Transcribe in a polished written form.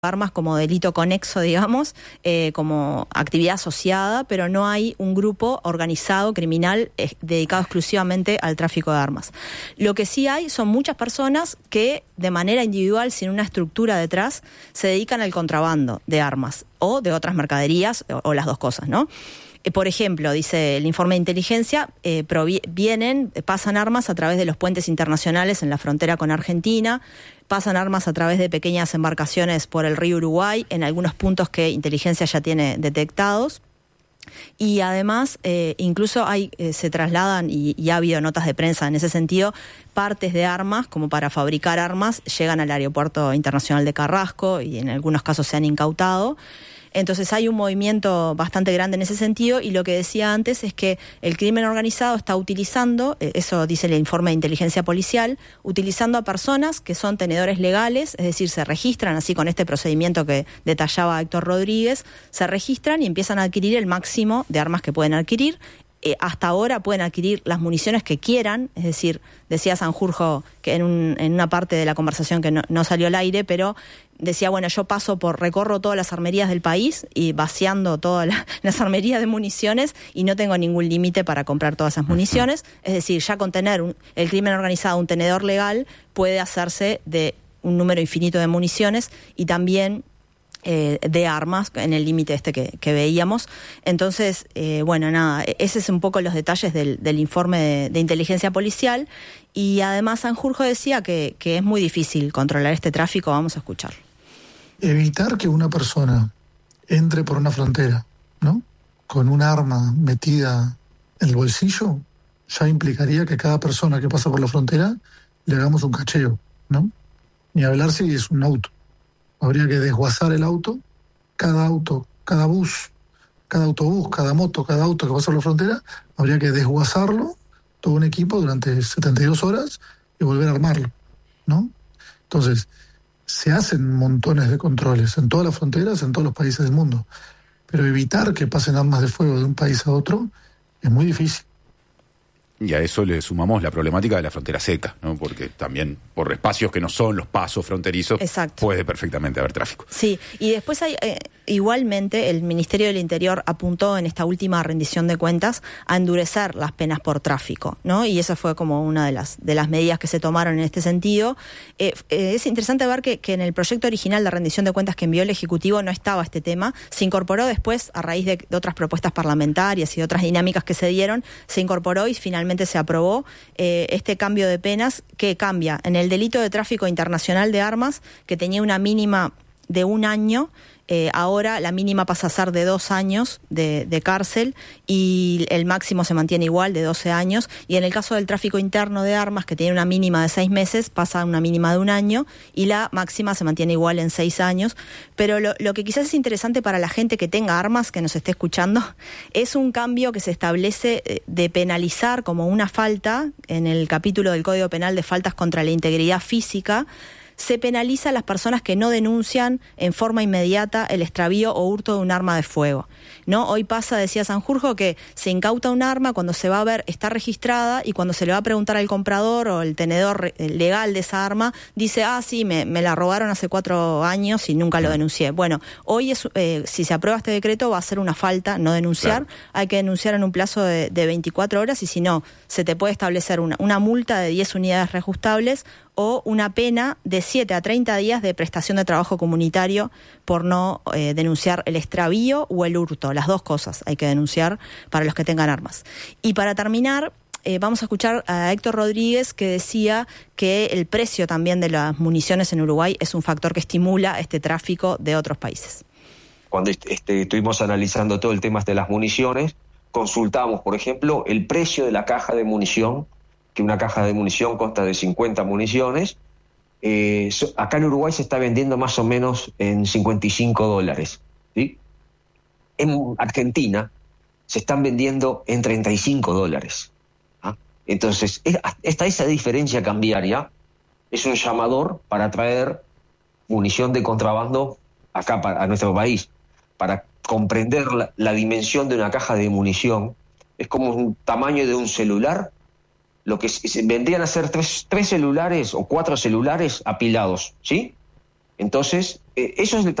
armas como delito conexo, digamos, como actividad asociada, pero no hay un grupo organizado criminal dedicado exclusivamente al tráfico de armas. Lo que sí hay son muchas personas que de manera individual, sin una estructura detrás, se dedican al contrabando de armas o de otras mercaderías, o las dos cosas, ¿no? Por ejemplo, dice el informe de inteligencia, pasan armas a través de los puentes internacionales en la frontera con Argentina, pasan armas a través de pequeñas embarcaciones por el río Uruguay, en algunos puntos que inteligencia ya tiene detectados. Y además, incluso se trasladan, y ha habido notas de prensa en ese sentido, partes de armas, como para fabricar armas, llegan al aeropuerto internacional de Carrasco y en algunos casos se han incautado. Entonces hay un movimiento bastante grande en ese sentido, y lo que decía antes es que el crimen organizado está utilizando, eso dice el informe de inteligencia policial, utilizando a personas que son tenedores legales, es decir, se registran así con este procedimiento que detallaba Héctor Rodríguez, se registran y empiezan a adquirir el máximo de armas que pueden adquirir. Hasta ahora pueden adquirir las municiones que quieran, es decir, decía Sanjurjo que en una parte de la conversación que no salió al aire, pero decía, bueno, yo recorro todas las armerías del país y vaciando todas las armerías de municiones y no tengo ningún límite para comprar todas esas municiones. Es decir, ya con tener el crimen organizado un tenedor legal puede hacerse de un número infinito de municiones y también de armas en el límite que veíamos. Entonces, bueno, nada, ese es un poco los detalles del informe de inteligencia policial. Y además Sanjurjo decía que es muy difícil controlar este tráfico. Vamos a escuchar. Evitar que una persona entre por una frontera, ¿no?, con un arma metida en el bolsillo, ya implicaría que cada persona que pasa por la frontera le hagamos un cacheo, ¿no? Ni hablar si es un auto. Habría que desguazar el auto, cada bus, cada autobús, cada moto, cada auto que pasa por la frontera, habría que desguazarlo, todo un equipo, durante 72 horas y volver a armarlo, ¿no? Entonces, se hacen montones de controles en todas las fronteras, en todos los países del mundo, pero evitar que pasen armas de fuego de un país a otro es muy difícil. Y a eso le sumamos la problemática de la frontera seca, ¿no? Porque también por espacios que no son los pasos fronterizos, exacto, puede perfectamente haber tráfico. Sí, y después hay igualmente el Ministerio del Interior apuntó en esta última rendición de cuentas a endurecer las penas por tráfico, ¿no? Y esa fue como una de las medidas que se tomaron en este sentido. Es interesante ver que en el proyecto original de rendición de cuentas que envió el Ejecutivo no estaba este tema, se incorporó después a raíz de otras propuestas parlamentarias y otras dinámicas que se dieron, se incorporó y finalmente se aprobó este cambio de penas que cambia en el delito de tráfico internacional de armas, que tenía una mínima de 1 año, ahora la mínima pasa a ser de 2 años de cárcel y el máximo se mantiene igual, de 12 años. Y en el caso del tráfico interno de armas, que tiene una mínima de 6 meses, pasa a una mínima de 1 año y la máxima se mantiene igual en 6 años. Pero lo que quizás es interesante para la gente que tenga armas, que nos esté escuchando, es un cambio que se establece de penalizar como una falta, en el capítulo del Código Penal de faltas contra la integridad física, se penaliza a las personas que no denuncian en forma inmediata el extravío o hurto de un arma de fuego, ¿no? Hoy pasa, decía Sanjurjo, que se incauta un arma, cuando se va a ver está registrada y cuando se le va a preguntar al comprador o el tenedor legal de esa arma, dice, sí, me la robaron hace 4 años y nunca lo denuncié. Bueno, hoy si se aprueba este decreto va a ser una falta no denunciar, claro. Hay que denunciar en un plazo de 24 horas y si no, se te puede establecer una multa de 10 unidades reajustables o una pena de 7 a 30 días de prestación de trabajo comunitario por no denunciar el extravío o el hurto. Las dos cosas hay que denunciar para los que tengan armas. Y para terminar, vamos a escuchar a Héctor Rodríguez, que decía que el precio también de las municiones en Uruguay es un factor que estimula este tráfico de otros países. Cuando estuvimos analizando todo el tema de las municiones, consultamos, por ejemplo, el precio de la caja de munición, que una caja de munición consta de 50 municiones. Acá en Uruguay se está vendiendo más o menos en $55, ¿sí? En Argentina se están vendiendo en $35. ¿Ah? Entonces, esa diferencia cambiaria es un llamador para traer munición de contrabando acá a nuestro país. Para comprender la dimensión de una caja de munición, es como un tamaño de un celular, lo que vendrían a ser tres celulares o 4 celulares apilados, ¿sí? Entonces, eso es